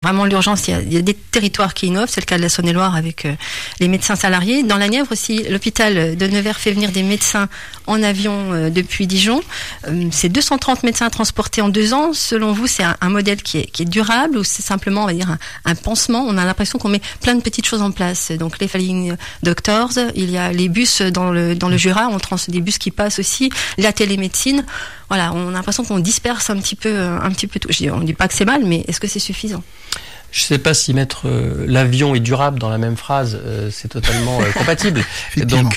vraiment l'urgence. Il y a des territoires qui innovent, c'est le cas de la Saône-et-Loire avec les médecins salariés. Dans la Nièvre aussi, l'hôpital de Nevers fait venir des médecins en avion depuis Dijon. C'est 230 médecins transportés en 2 ans. Selon vous, c'est un modèle qui est durable ou c'est simplement, on va dire, un pansement? On a l'impression qu'on met plein de petites choses en place. Donc les Flying Doctors, il y a les bus dans le Jura, des bus qui passent aussi, la télémédecine. Voilà, on a l'impression qu'on disperse un petit peu tout. On ne dit pas que c'est mal, mais est-ce que c'est suffisant? Je ne sais pas si mettre l'avion et durable dans la même phrase, c'est totalement compatible. Donc,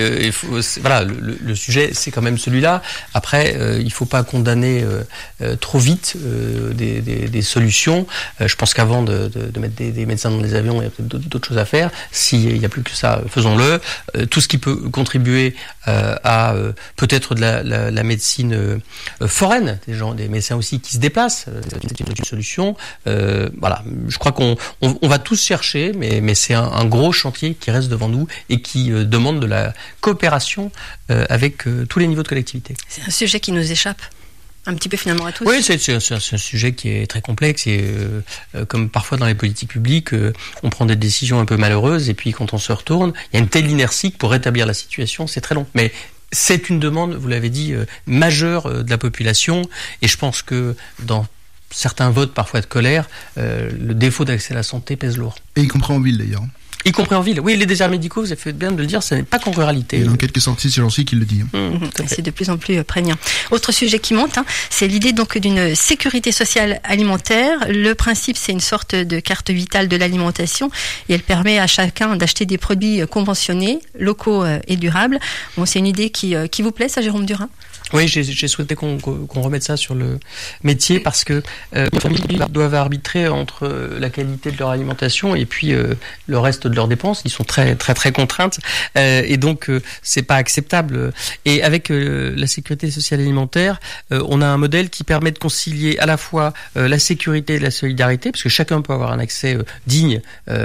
le sujet, c'est quand même celui-là. Après, il ne faut pas condamner trop vite des solutions. Je pense qu'avant de mettre des médecins dans les avions, il y a peut-être d'autres choses à faire. S'il n'y a plus que ça, faisons-le. Tout ce qui peut contribuer à peut-être de la médecine foraine, des médecins aussi qui se déplacent, c'est une solution. Voilà. Je crois qu'on va tous chercher, mais c'est un gros chantier qui reste devant nous et qui demande de la coopération avec tous les niveaux de collectivité. C'est un sujet qui nous échappe un petit peu finalement à tous. Oui, c'est un sujet qui est très complexe et comme parfois dans les politiques publiques, on prend des décisions un peu malheureuses et puis quand on se retourne, il y a une telle inertie que pour rétablir la situation, c'est très long. Mais c'est une demande, vous l'avez dit, majeure de la population et je pense que dans certains votes parfois de colère, le défaut d'accès à la santé pèse lourd. Et y compris en ville d'ailleurs. Y compris en ville. Oui, les déserts médicaux, vous avez fait bien de le dire, ce n'est pas qu'en ruralité. Il y a une enquête qui est sortie sur Jancy qui le dit. C'est de plus en plus prégnant. Autre sujet qui monte, c'est l'idée donc d'une sécurité sociale alimentaire. Le principe, c'est une sorte de carte vitale de l'alimentation et elle permet à chacun d'acheter des produits conventionnés, locaux et durables. Bon, c'est une idée qui vous plaît, ça, Jérôme Durin? Oui, j'ai souhaité qu'on remette ça sur le métier parce que les familles doivent arbitrer entre la qualité de leur alimentation et puis le reste de leurs dépenses. Ils sont très très très contraintes et donc c'est pas acceptable. Et avec la sécurité sociale alimentaire, on a un modèle qui permet de concilier à la fois la sécurité et la solidarité, parce que chacun peut avoir un accès digne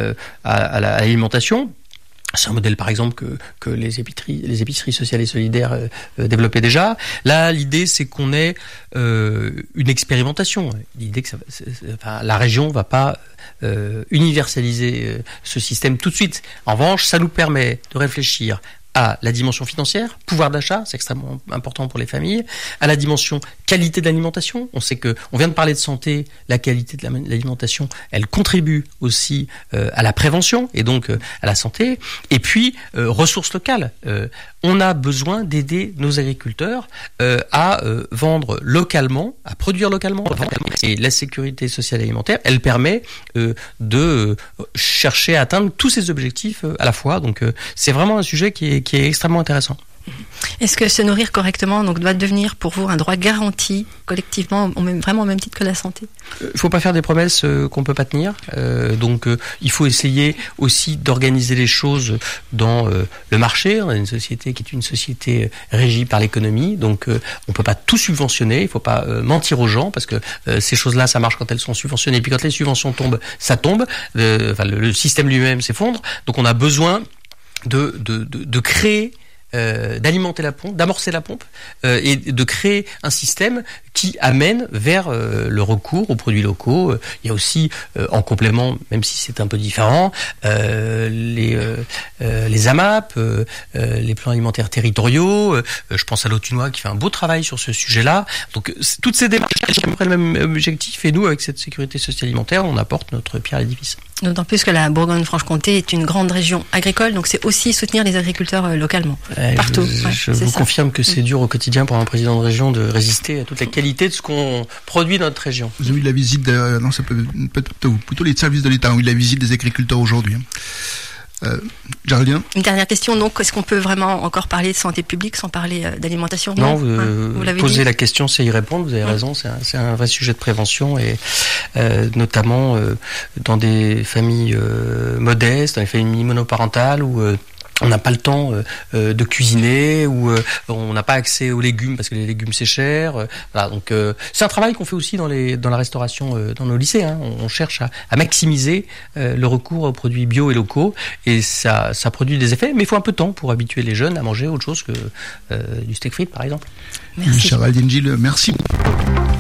à l'alimentation. C'est un modèle, par exemple, que les épiceries sociales et solidaires développaient déjà. Là, l'idée, c'est qu'on ait une expérimentation. L'idée que la région va pas universaliser ce système tout de suite. En revanche, ça nous permet de réfléchir à la dimension financière, pouvoir d'achat, c'est extrêmement important pour les familles, à la dimension qualité de l'alimentation. On sait que, on vient de parler de santé, la qualité de l'alimentation, elle contribue aussi à la prévention et donc à la santé. Et puis, ressources locales. On a besoin d'aider nos agriculteurs à vendre localement, à produire localement. Et la sécurité sociale alimentaire, elle permet de chercher à atteindre tous ces objectifs à la fois. Donc, c'est vraiment un sujet qui est extrêmement intéressant. Est-ce que se nourrir correctement doit devenir pour vous un droit garanti collectivement, vraiment au même titre que la santé? Il ne faut pas faire des promesses qu'on ne peut pas tenir. Donc il faut essayer aussi d'organiser les choses dans le marché. On a une société qui est une société régie par l'économie. Donc on ne peut pas tout subventionner. Il ne faut pas mentir aux gens parce que ces choses-là, ça marche quand elles sont subventionnées. Et puis quand les subventions tombent, ça tombe. Le système lui-même s'effondre. Donc on a besoin de créer d'alimenter la pompe, d'amorcer la pompe et de créer un système qui amène vers le recours aux produits locaux. Il y a aussi en complément, même si c'est un peu différent, les AMAP, les plans alimentaires territoriaux. Je pense à l'Autunois qui fait un beau travail sur ce sujet-là. Donc toutes ces démarches ont le même objectif et nous, avec cette sécurité sociale alimentaire, on apporte notre pierre à l'édifice. D'autant plus que la Bourgogne-Franche-Comté est une grande région agricole, donc c'est aussi soutenir les agriculteurs localement, partout. Je vous confirme que c'est dur au quotidien pour un président de région de résister à toute la qualité de ce qu'on produit dans notre région. Vous avez eu la visite, plutôt les services de l'État ont eu la visite des agriculteurs aujourd'hui. Géraldine ? Une dernière question, donc, est-ce qu'on peut vraiment encore parler de santé publique sans parler d'alimentation ? Non, vous l'avez posé la question, c'est y répondre, vous avez raison, c'est un vrai sujet de prévention et notamment dans des familles modestes, dans les familles monoparentales où on n'a pas le temps de cuisiner ou on n'a pas accès aux légumes parce que les légumes c'est cher. Voilà, donc c'est un travail qu'on fait aussi dans la restauration dans nos lycées. On cherche à maximiser le recours aux produits bio et locaux et ça produit des effets. Mais il faut un peu de temps pour habituer les jeunes à manger autre chose que du steak frites par exemple. Merci. Géraldine Gilles, merci.